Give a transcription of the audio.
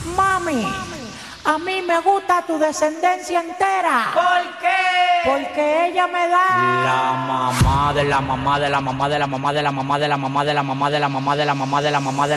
Mami, a mí me gusta tu descendencia entera. ¿Por qué? Porque ella me da la mamá de la mamá de la mamá de la mamá de la mamá de la mamá de la mamá de la mamá de la mamá de la mamá de